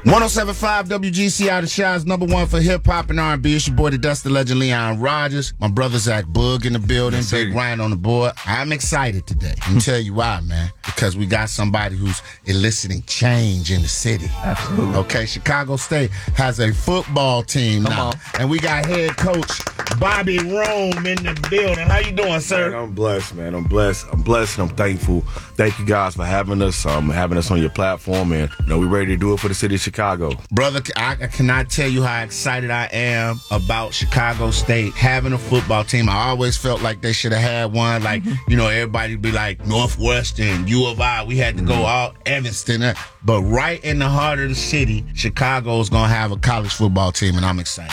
107.5 WGCI, the Shy's #1 for hip-hop and R&B. It's your boy, the Dusty Legend, Leon Rogers. My brother, Zach Boog, in the building. Yes, Big Ryan on the board. I'm excited today. Let me tell you why, man. Because we got somebody who's eliciting change in the city. Absolutely. Okay, Chicago State has a football team now. And we got head coach Bobby Rome in the building. How you doing, sir? Man, I'm blessed, man. I'm blessed and I'm thankful. Thank you guys for having us on your platform. And, we're ready to do it for the city of Chicago. Brother, I cannot tell you how excited I am about Chicago State having a football team. I always felt like they should have had one. Like, everybody would be like Northwestern, U of I. We had to go all Evanston. But right in the heart of the city, Chicago is going to have a college football team, and I'm excited.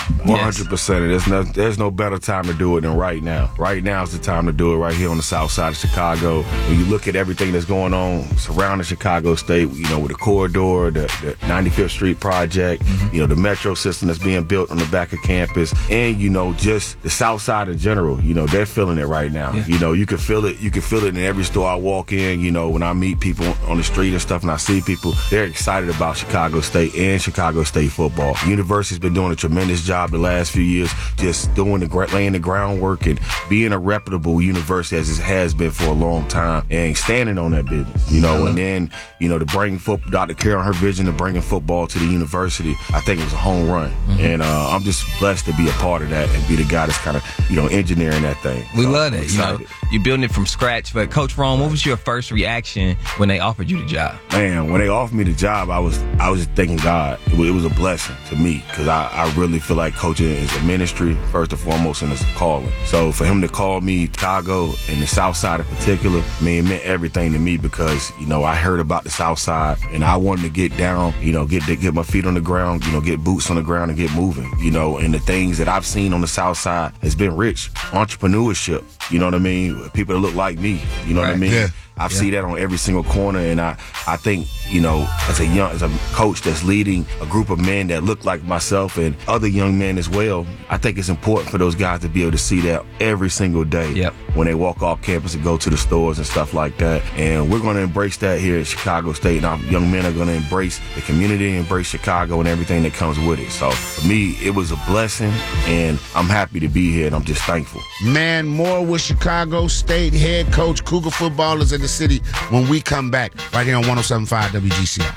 100%. There's no better time to do it than right now. Right now is the time to do it right here on the south side of Chicago. When you look at everything that's going on surrounding Chicago State, with the corridor, the 95th Street project, the metro system that's being built on the back of campus, and, just the south side in general, they're feeling it right now. Yeah. You can feel it. You can feel it in every store I walk in, when I meet people on the street and stuff and I see people, they're excited about Chicago State and Chicago State football. The university's been doing a tremendous job the last few years, just laying the groundwork and being a reputable university as it has been for a long time and standing on that business, and then, to bring Dr. Carroll and her vision of bringing football to the university, I think it was a home run. And I'm just blessed to be a part of that and be the guy that's kind of, engineering that thing. We love that. You're building it from scratch. But Coach Rome, what was your first reaction when they offered you the job? Man, when they offered me the job, I was thanking God. It was a blessing to me because I really feel like coaching is a ministry, first and foremost, and it's a calling. So for him to call me Chicago and the South Side in particular, it meant everything to me because, I heard about the South Side and I wanted to get down, get my feet on the ground, get boots on the ground and get moving, and the things that I've seen on the South Side has been rich. Entrepreneurship, you know what I mean? People that look like me, you know what I mean? Yeah. I see that on every single corner, and I think, as a coach that's leading a group of men that look like myself and other young men as well, I think it's important for those guys to be able to see that every single day when they walk off campus and go to the stores and stuff like that. And we're going to embrace that here at Chicago State, and our young men are going to embrace the community, embrace Chicago and everything that comes with it. So for me, it was a blessing, and I'm happy to be here, and I'm just thankful. Man, more with Chicago State head coach, Cougar footballers in the city when we come back right here on 107.5 WGCI.